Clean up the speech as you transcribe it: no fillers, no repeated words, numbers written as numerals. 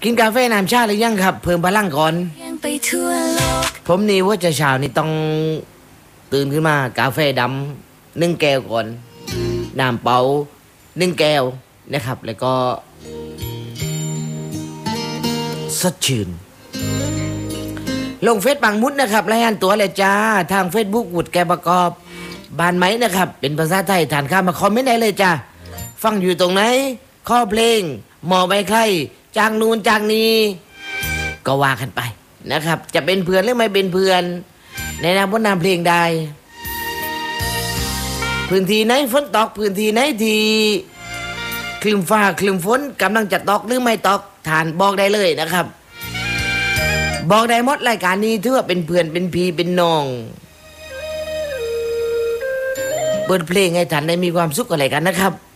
กินกาแฟน้ำชาหรือยังครับเพิ่มพลังก่อนผมนี่ว่าจะเช้านี่ต้องตื่นขึ้นมากาแฟดำ1 แก้วก่อนน้ำเปล่า1 แก้วนะครับแล้วก็สดชื่นลงเฟซบางมุดนะครับรายงานตัวเลยจ้าทาง Facebook วุฒิแกประกอบบานไหมนะครับเป็นภาษาไทยฐานข้ามมาคอมเมนต์ได้เลยจ้าฟังอยู่ตรงไหนข้อเพลงหมอใบใครจางนูนจางนี้ก็ว่ากันไปนะครับจะเป็นเพื่อนหรือไม่เป็นเพื่อนในนามบทนามเพลงใดพื้นที่ไหนฝนตกพื้นที่ไหนที่คลื่นฟ้าคลื่นฝนกำลังจะตกหรือไม่ตกฐานบอกได้เลยนะครับบอกได้หมดรายการนี้ถือว่าเป็นเพื่อนเป็นพี่เป็นน้องเปิดเพลงให้ท่านได้มีความสุขอะไรกันนะครับ